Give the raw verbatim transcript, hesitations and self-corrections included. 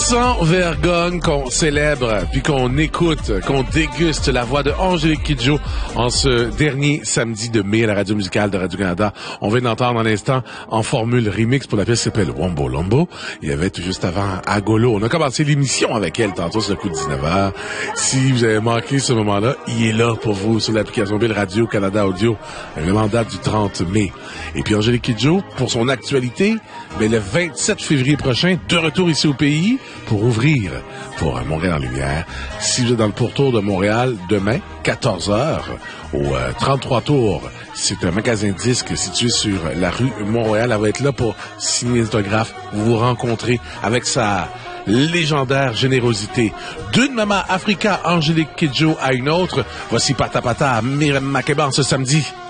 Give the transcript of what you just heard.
Sans vergogne qu'on célèbre, puis qu'on écoute, qu'on déguste la voix de Angélique Kidjo en ce dernier samedi de mai à la radio musicale de Radio-Canada. On vient d'entendre un instant en formule remix pour la pièce qui s'appelle Wombo Lombo. Il y avait tout juste avant Agolo. On a commencé l'émission avec elle tantôt sur le coup de dix-neuf heures. Si vous avez manqué ce moment-là, il est là pour vous sur l'application mobile Radio-Canada Audio. Le mandat du trente mai. Et puis Angélique Kidjo, pour son actualité, mais le vingt-sept février prochain, de retour ici au pays pour ouvrir pour Montréal en lumière. Si vous êtes dans le pourtour de Montréal, demain, quatorze heures, au euh, trente-trois Tours, c'est un magasin disque situé sur la rue Montréal. Elle va être là pour signer les autographes, vous rencontrer avec sa légendaire générosité. D'une Mama Africa, Angélique Kidjo à une autre, voici Pata Pata à Myriam Makeba ce samedi.